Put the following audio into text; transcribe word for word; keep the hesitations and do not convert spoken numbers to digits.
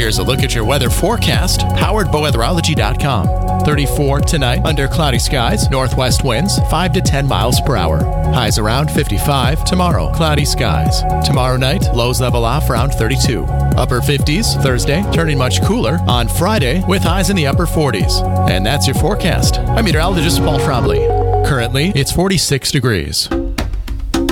Here's a look at your weather forecast, powered by weatherology dot com. thirty-four tonight, under cloudy skies, northwest winds five to ten miles per hour. Highs around fifty-five. Tomorrow, cloudy skies. Tomorrow night, lows level off around thirty-two. Upper fifties Thursday, turning much cooler on Friday with highs in the upper forties. And that's your forecast. I'm meteorologist Paul Trombley. Currently, it's forty-six degrees.